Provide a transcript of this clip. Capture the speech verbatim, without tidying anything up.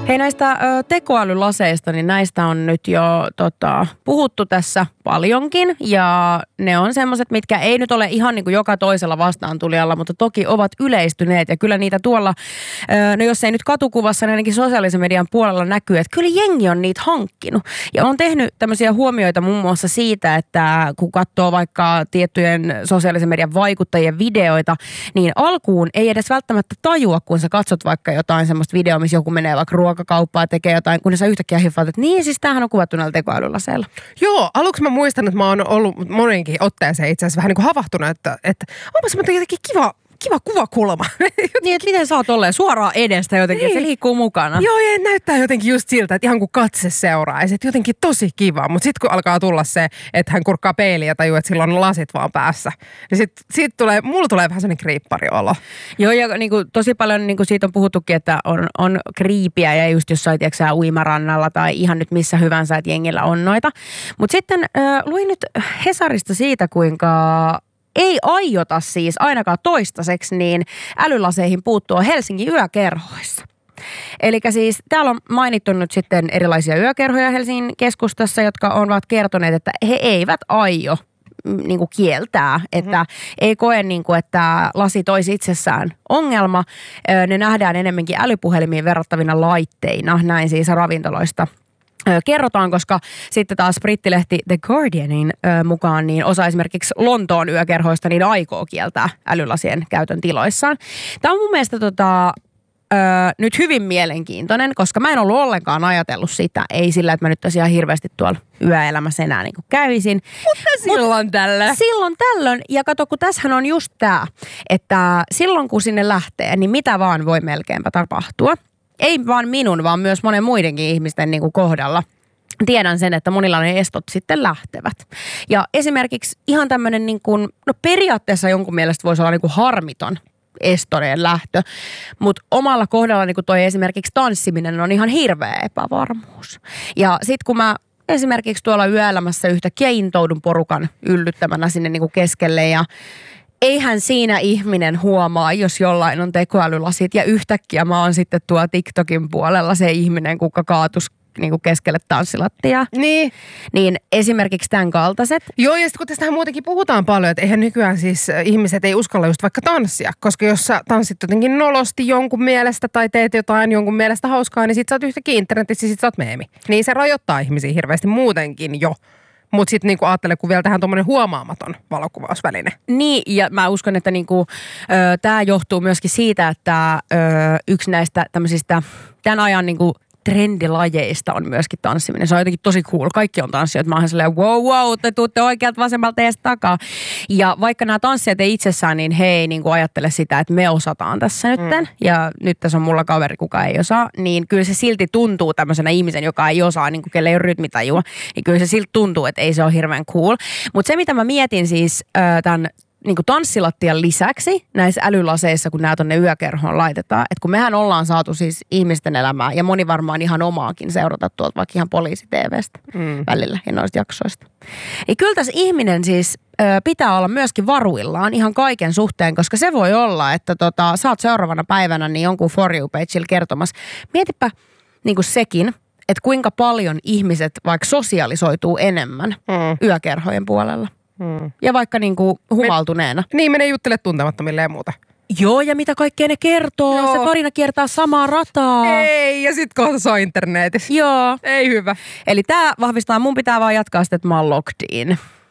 Hei, näistä ö, tekoälylaseista, niin näistä on nyt jo tota, puhuttu tässä paljonkin. Ja ne on semmoiset, mitkä ei nyt ole ihan niin kuin joka toisella vastaantulijalla, mutta toki ovat yleistyneet. Ja kyllä niitä tuolla, ö, no jos ei nyt katukuvassa, niin ainakin sosiaalisen median puolella näkyy, että kyllä jengi on niitä hankkinut. Ja on tehnyt tämmöisiä huomioita muun muassa siitä, että kun katsoo vaikka tiettyjen sosiaalisen median vaikuttajien videoita, niin alkuun ei edes välttämättä tajua, kun sä katsot vaikka jotain semmoista videoa, missä joku menee vaikka ruokakauppaa, tekee jotain, kun sä yhtäkkiä hiffaat, että niin, siis tämähän on kuvattu näillä tekoälylaseilla. Joo, aluksi mä muistan, että mä oon ollut monenkin otteeseen itse asiassa vähän niin kuin havahtunut, että, että onpa semmoinen jotenkin kiva, kiva kuvakulma. Niin, että miten sä oot olleen suoraan edestä jotenkin, niin. Se liikkuu mukana. Joo, ja näyttää jotenkin just siltä, että ihan kuin katse seuraa, ja sitten jotenkin tosi kiva, mutta sitten kun alkaa tulla se, että hän kurkkaa peiliä ja tajuu, että sillä on lasit vaan päässä, niin sitten sit tulee, mulla tulee vähän sellainen kriippariolo. Joo, ja niin kuin, tosi paljon niin kuin siitä on puhuttukin, että on, on kriipiä, ja just jossain, tiedätkö, uimarannalla tai ihan nyt missä hyvänsä, että jengillä on noita. Mutta sitten äh, luin nyt Hesarista siitä, kuinka ei aiota siis ainakaan toistaiseksi niin älylaseihin puuttua Helsingin yökerhoissa. Eli siis täällä on mainittu nyt sitten erilaisia yökerhoja Helsingin keskustassa, jotka ovat kertoneet, että he eivät aio niin kuin kieltää, että mm-hmm. ei koe, niin kuin, että lasi toisi itsessään ongelma. Ne nähdään enemmänkin älypuhelimiin verrattavina laitteina, näin siis ravintoloista kerrotaan, koska sitten taas brittilehti The Guardianin ö, mukaan niin osa esimerkiksi Lontoon yökerhoista niin aikoo kieltää älylasien käytön tiloissaan. Tämä on mun mielestä tota, ö, nyt hyvin mielenkiintoinen, koska mä en ollut ollenkaan ajatellut sitä. Ei sillä, että mä nyt tosiaan hirveästi tuolla yöelämässä enää niin kuin kävisin. Mutta silloin Mut, tällöin. Silloin tällöin. Ja kato, kun tässähän on just tämä, että silloin kun sinne lähtee, niin mitä vaan voi melkeinpä tapahtua. Ei vaan minun, vaan myös monen muidenkin ihmisten niin kuin kohdalla. Tiedän sen, että monilla ne estot sitten lähtevät. Ja esimerkiksi ihan tämmöinen, niin kuin, no periaatteessa jonkun mielestä voisi olla niin kuin harmiton estoreen lähtö, mutta omalla kohdalla niin kuin toi esimerkiksi tanssiminen on ihan hirveä epävarmuus. Ja sitten kun mä esimerkiksi tuolla yöelämässä yhtäkkiä intoudun porukan yllyttämänä sinne niin kuin keskelle ja eihän siinä ihminen huomaa, jos jollain on tekoälylasit ja yhtäkkiä mä oon sitten tuo TikTokin puolella se ihminen, kuka kaatus niin kuin keskelle tanssilattiaa. Niin. Niin esimerkiksi tämän kaltaiset. Joo, ja sitten kun tästähän muutenkin puhutaan paljon, että eihän nykyään siis ihmiset ei uskalla just vaikka tanssia, koska jos sä tanssit jotenkin nolosti jonkun mielestä tai teet jotain jonkun mielestä hauskaa, niin sit sä oot yhtäkkiä internetissä ja sit sä oot meemi. Niin se rajoittaa ihmisiä hirveästi muutenkin jo. Mutta sitten niinku ajattele, kun vielä tähän tuommoinen huomaamaton valokuvausväline. Niin, ja mä uskon, että niinku, tämä johtuu myöskin siitä, että ö, yksi näistä tämmöisistä tämän ajan niinku trendilajeista on myöskin tanssiminen. Se on jotenkin tosi cool. Kaikki on tanssijoita. Mä oon silleen, wow, wow, te tuutte oikealta vasemmalta ja takaa. Ja vaikka nämä tanssijat ei itsessään, niin he ei niin kuin ajattele sitä, että me osataan tässä nytten. Mm. Ja nyt tässä on mulla kaveri, kuka ei osaa. Niin kyllä se silti tuntuu tämmöisenä ihmisen, joka ei osaa, niin kuin kelle ei ole rytmitajua. Niin kyllä se silti tuntuu, että ei se ole hirveän cool. Mutta se, mitä mä mietin siis äh, tämän niin kuin tanssilattian lisäksi näissä älylaseissa, kun nämä tuonne yökerhoon laitetaan, että kun mehän ollaan saatu siis ihmisten elämää ja moni varmaan ihan omaakin seurata tuolta vaikka ihan poliisi-tv:stä mm. välillä ja noista jaksoista. Niin kyllä tässä ihminen siis ö, pitää olla myöskin varuillaan ihan kaiken suhteen, koska se voi olla, että tota, sä oot seuraavana päivänä niin jonkun For You-pageilla kertomassa. Mietipä niin kuin sekin, että kuinka paljon ihmiset vaikka sosialisoituu enemmän mm. yökerhojen puolella. Hmm. Ja vaikka niinku humaltuneena. Men, niin, menee juttele tuntemattomille ja muuta. Joo, ja mitä kaikkea ne kertoo. Joo. Se tarina kiertää samaa rataa. Ei, ja sit kohta se on internetissä. Joo. Ei hyvä. Eli tää vahvistaa, mun pitää vaan jatkaa sitä, että mä oon locked in.